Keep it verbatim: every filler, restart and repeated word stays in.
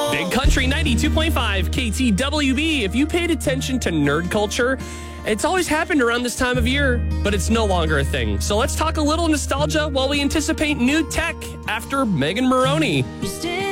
Big Country ninety-two point five K T W B. If you paid attention to nerd culture, it's always happened around this time of year, but it's no longer a thing. So let's talk a little nostalgia while we anticipate new tech after Megan Maroney. You still